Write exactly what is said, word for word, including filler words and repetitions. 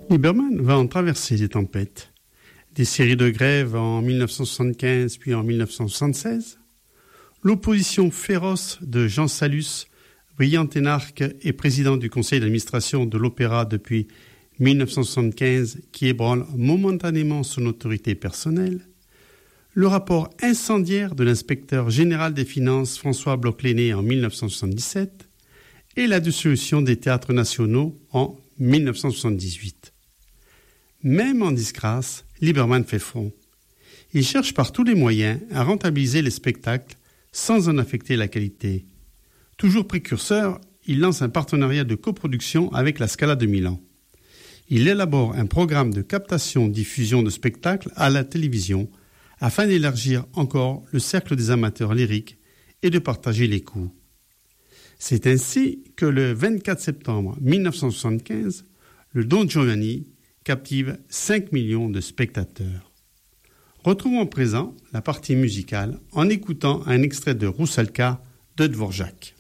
Lieberman va en traverser des tempêtes. Des séries de grèves en dix-neuf cent soixante-quinze puis en dix-neuf cent soixante-seize. L'opposition féroce de Jean Salus, brillant énarque et président du conseil d'administration de l'Opéra depuis dix-neuf cent soixante-quinze, qui ébranle momentanément son autorité personnelle. Le rapport incendiaire de l'inspecteur général des finances François Bloch-Lenné en dix-neuf cent soixante-dix-sept et la dissolution des théâtres nationaux en dix-neuf cent soixante-dix-huit. Même en disgrâce, Lieberman fait front. Il cherche par tous les moyens à rentabiliser les spectacles sans en affecter la qualité. Toujours précurseur, il lance un partenariat de coproduction avec la Scala de Milan. Il élabore un programme de captation-diffusion de spectacles à la télévision afin d'élargir encore le cercle des amateurs lyriques et de partager les coûts. C'est ainsi que le vingt-quatre septembre dix-neuf cent soixante-quinze, le Don Giovanni captive cinq millions de spectateurs. Retrouvons à présent la partie musicale en écoutant un extrait de Roussalka de Dvorak.